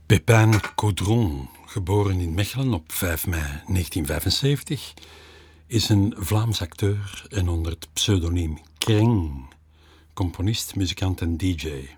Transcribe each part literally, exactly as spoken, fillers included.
Pépin Caudron, geboren in Mechelen op vijf mei negentien vijfenzeventig, is een Vlaams acteur en onder het pseudoniem Kring, componist, muzikant en D J.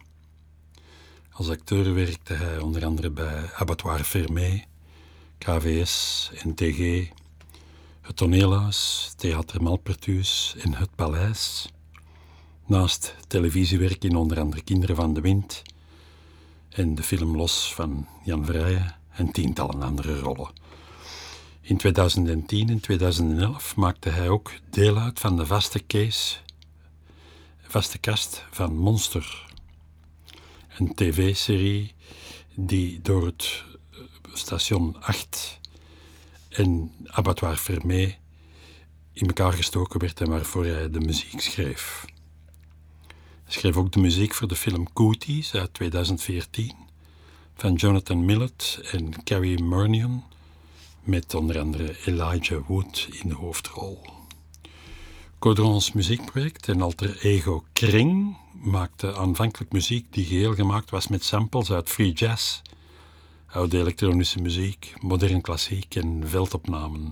Als acteur werkte hij onder andere bij Abattoir Fermé, K V S, N T G, het Toneelhuis, Theater Malpertuis en Het Paleis. Naast televisiewerk in onder andere Kinderen van de Wind en de film Los van Jan Verrijen en tientallen andere rollen. In tweeduizend tien en tweeduizend elf maakte hij ook deel uit van de vaste case, vaste kast van Monster, een tv-serie die door het station acht en Abattoir Fermé in elkaar gestoken werd en waarvoor hij de muziek schreef. Hij schreef ook de muziek voor de film Cooties uit tweeduizend veertien van Jonathan Millet en Carrie Murnion, met onder andere Elijah Wood in de hoofdrol. Caudrons muziekproject en alter ego Kring maakte aanvankelijk muziek die geheel gemaakt was met samples uit free jazz, oude elektronische muziek, modern klassiek en veldopnamen.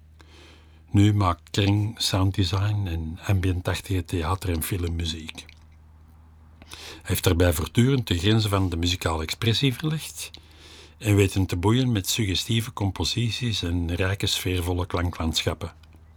Nu maakt Kring sounddesign en ambientachtige theater- en filmmuziek. Hij heeft daarbij voortdurend de grenzen van de muzikale expressie verlegd en weten te boeien met suggestieve composities en rijke sfeervolle klanklandschappen.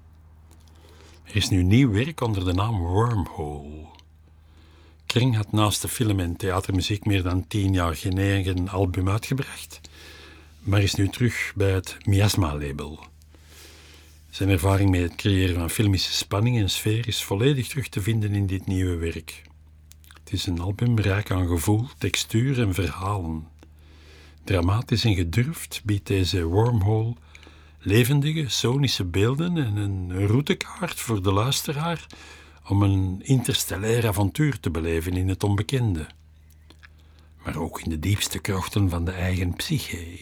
Er is nu nieuw werk onder de naam Wormhole. Kring had naast de film- en theatermuziek meer dan tien jaar geen eigen album uitgebracht, maar is nu terug bij het Miasma-label. Zijn ervaring met het creëren van filmische spanning en sfeer is volledig terug te vinden in dit nieuwe werk. Het is een album rijk aan gevoel, textuur en verhalen. Dramatisch en gedurfd biedt deze Wormhole levendige, sonische beelden en een routekaart voor de luisteraar om een interstellair avontuur te beleven in het onbekende, maar ook in de diepste krochten van de eigen psyche.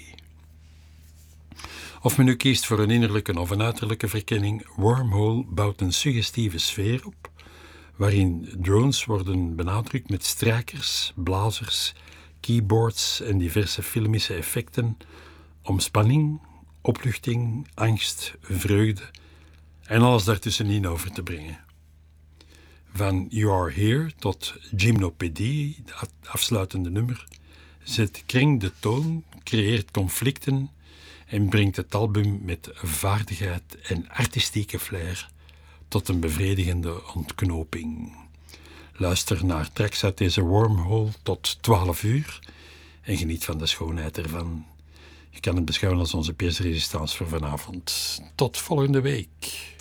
Of men nu kiest voor een innerlijke of een uiterlijke verkenning, Wormhole bouwt een suggestieve sfeer op, waarin drones worden benadrukt met strijkers, blazers, keyboards en diverse filmische effecten om spanning, opluchting, angst, vreugde en alles daartussenin over te brengen. Van You Are Here tot Gymnopédie, het afsluitende nummer, zet Kring de toon, creëert conflicten en brengt het album met vaardigheid en artistieke flair tot een bevredigende ontknoping. Luister naar tracks uit deze Wormhole tot twaalf uur en geniet van de schoonheid ervan. Je kan het beschouwen als onze pièce de résistance voor vanavond. Tot volgende week.